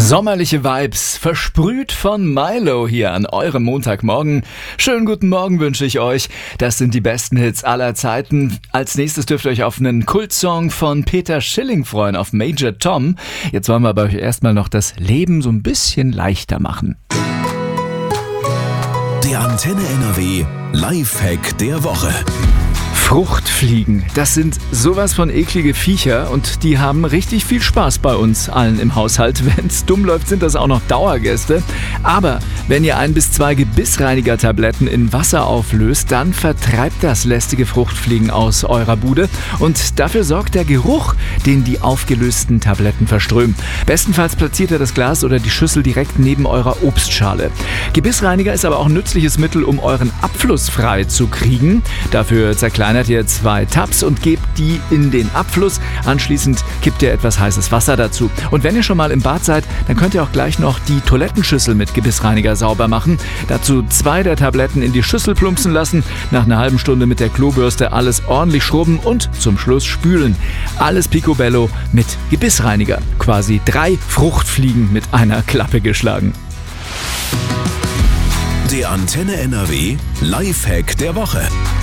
Sommerliche Vibes, versprüht von Milo hier an eurem Montagmorgen. Schönen guten Morgen wünsche ich euch. Das sind die besten Hits aller Zeiten. Als nächstes dürft ihr euch auf einen Kultsong von Peter Schilling freuen, auf Major Tom. Jetzt wollen wir aber euch erstmal noch das Leben so ein bisschen leichter machen. Der Antenne NRW Lifehack der Woche. Fruchtfliegen, das sind sowas von eklige Viecher und die haben richtig viel Spaß bei uns allen im Haushalt. Wenn's dumm läuft, sind das auch noch Dauergäste. Aber wenn ihr 1 bis 2 Gebissreiniger-Tabletten in Wasser auflöst, dann vertreibt das lästige Fruchtfliegen aus eurer Bude und dafür sorgt der Geruch, den die aufgelösten Tabletten verströmen. Bestenfalls platziert ihr das Glas oder die Schüssel direkt neben eurer Obstschale. Gebissreiniger ist aber auch ein nützliches Mittel, um euren Abfluss frei zu kriegen. Dafür zerkleinert ihr 2 Tabs und gebt die in den Abfluss. Anschließend kippt ihr etwas heißes Wasser dazu. Und wenn ihr schon mal im Bad seid, dann könnt ihr auch gleich noch die Toilettenschüssel mit Gebissreiniger sauber machen. Dazu 2 der Tabletten in die Schüssel plumpsen lassen, nach einer halben Stunde mit der Klobürste alles ordentlich schrubben und zum Schluss spülen. Alles picobello mit Gebissreiniger. Quasi 3 Fruchtfliegen mit einer Klappe geschlagen. Der Antenne NRW Lifehack der Woche.